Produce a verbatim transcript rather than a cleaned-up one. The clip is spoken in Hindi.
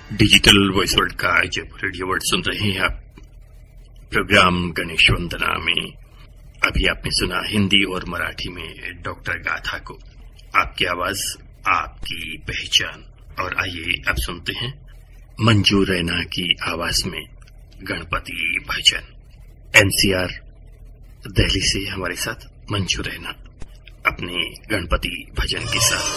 डिजिटल वॉइस वर्ल्ड का जब रेडियो वर्ड सुन रहे हैं आप, प्रोग्राम गणेश वंदना में अभी आपने सुना हिंदी और मराठी में डॉक्टर गाथा को। आपकी आवाज, आपकी पहचान। और आइए अब सुनते हैं मंजू रैना की आवाज में गणपति भजन। एनसीआर दिल्ली से हमारे साथ मंजू रैना अपने गणपति भजन के साथ।